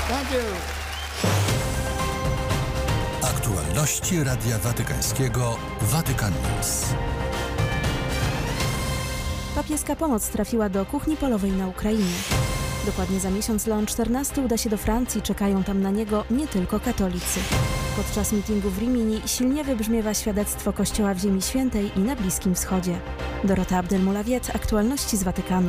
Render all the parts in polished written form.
Thank you. Aktualności Radia Watykańskiego Vatican News. Papieska pomoc trafiła do kuchni polowej na Ukrainie. Dokładnie za miesiąc Leon XIV uda się do Francji, czekają tam na niego nie tylko katolicy. Podczas mitingu w Rimini silnie wybrzmiewa świadectwo Kościoła w Ziemi Świętej i na Bliskim Wschodzie. Dorota Abdelmoulawiet, aktualności z Watykanu.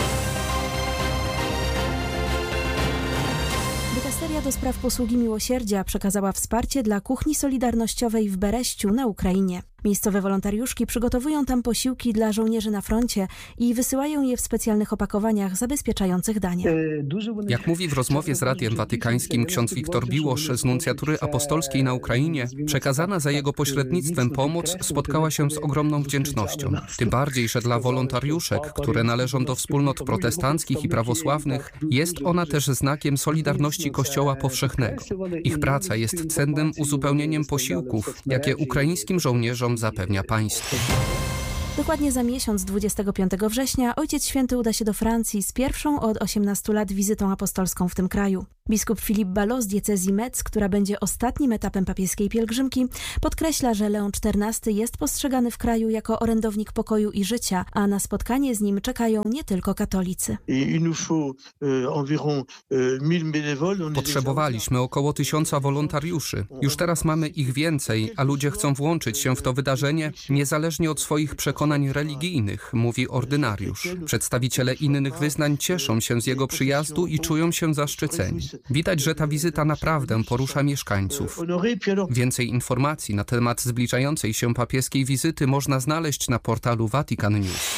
Dykasteria do spraw posługi miłosierdzia przekazała wsparcie dla kuchni solidarnościowej w Bereściu na Ukrainie. Miejscowe wolontariuszki przygotowują tam posiłki dla żołnierzy na froncie i wysyłają je w specjalnych opakowaniach zabezpieczających dania. Jak mówi w rozmowie z Radiem Watykańskim ksiądz Wiktor Biłosz z nuncjatury apostolskiej na Ukrainie, przekazana za jego pośrednictwem pomoc spotkała się z ogromną wdzięcznością. Tym bardziej, że dla wolontariuszek, które należą do wspólnot protestanckich i prawosławnych, jest ona też znakiem solidarności Kościoła powszechnego. Ich praca jest cennym uzupełnieniem posiłków, jakie ukraińskim żołnierzom zapewnia państwo. Dokładnie za miesiąc, 25 września, Ojciec Święty uda się do Francji z pierwszą od 18 lat wizytą apostolską w tym kraju. Biskup Philippe Ballot z diecezji Metz, która będzie ostatnim etapem papieskiej pielgrzymki, podkreśla, że Leon XIV jest postrzegany w kraju jako orędownik pokoju i życia, a na spotkanie z nim czekają nie tylko katolicy. Potrzebowaliśmy około 1000 wolontariuszy. Już teraz mamy ich więcej, a ludzie chcą włączyć się w to wydarzenie niezależnie od swoich przekonań religijnych, mówi ordynariusz. Przedstawiciele innych wyznań cieszą się z jego przyjazdu i czują się zaszczyceni. Widać, że ta wizyta naprawdę porusza mieszkańców. Więcej informacji na temat zbliżającej się papieskiej wizyty można znaleźć na portalu Vatican News.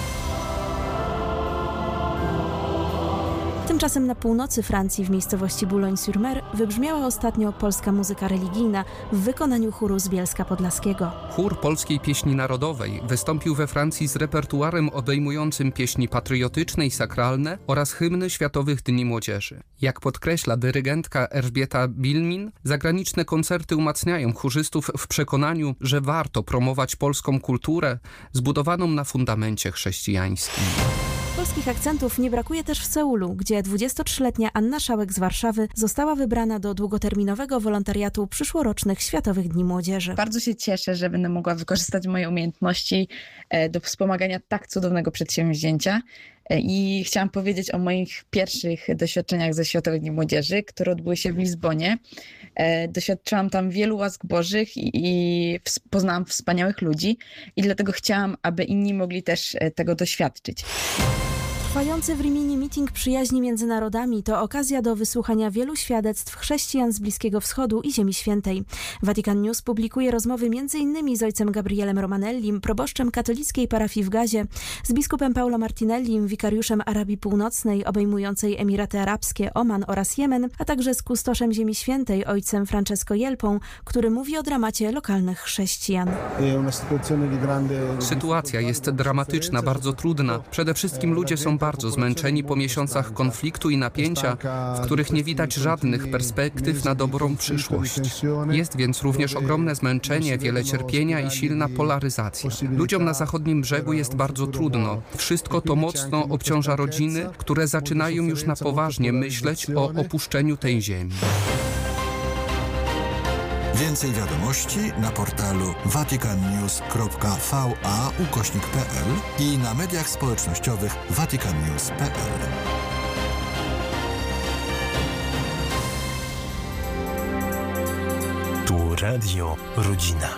Tymczasem na północy Francji, w miejscowości Boulogne-sur-Mer, wybrzmiała ostatnio polska muzyka religijna w wykonaniu chóru z Bielska Podlaskiego. Chór Polskiej Pieśni Narodowej wystąpił we Francji z repertuarem obejmującym pieśni patriotyczne i sakralne oraz hymny Światowych Dni Młodzieży. Jak podkreśla dyrygentka Elżbieta Bilmin, zagraniczne koncerty umacniają chórzystów w przekonaniu, że warto promować polską kulturę zbudowaną na fundamencie chrześcijańskim. Polskich akcentów nie brakuje też w Seulu, gdzie 23-letnia Anna Szałek z Warszawy została wybrana do długoterminowego wolontariatu przyszłorocznych Światowych Dni Młodzieży. Bardzo się cieszę, że będę mogła wykorzystać moje umiejętności do wspomagania tak cudownego przedsięwzięcia. I chciałam powiedzieć o moich pierwszych doświadczeniach ze Światowych Dni Młodzieży, które odbyły się w Lizbonie. Doświadczyłam tam wielu łask bożych i poznałam wspaniałych ludzi i dlatego chciałam, aby inni mogli też tego doświadczyć. Trwający w Rimini meeting przyjaźni między narodami to okazja do wysłuchania wielu świadectw chrześcijan z Bliskiego Wschodu i Ziemi Świętej. Vatican News publikuje rozmowy m.in. z ojcem Gabrielem Romanellim, proboszczem katolickiej parafii w Gazie, z biskupem Paulo Martinellim, wikariuszem Arabii Północnej obejmującej Emiraty Arabskie, Oman oraz Jemen, a także z kustoszem Ziemi Świętej, ojcem Francesco Jelpą, który mówi o dramacie lokalnych chrześcijan. Sytuacja jest dramatyczna, bardzo trudna. Przede wszystkim ludzie są bardzo zmęczeni po miesiącach konfliktu i napięcia, w których nie widać żadnych perspektyw na dobrą przyszłość. Jest więc również ogromne zmęczenie, wiele cierpienia i silna polaryzacja. Ludziom na zachodnim brzegu jest bardzo trudno. Wszystko to mocno obciąża rodziny, które zaczynają już na poważnie myśleć o opuszczeniu tej ziemi. Więcej wiadomości na portalu vaticannews.va/pl i na mediach społecznościowych vaticannews.pl. Tu Radio Rodzina.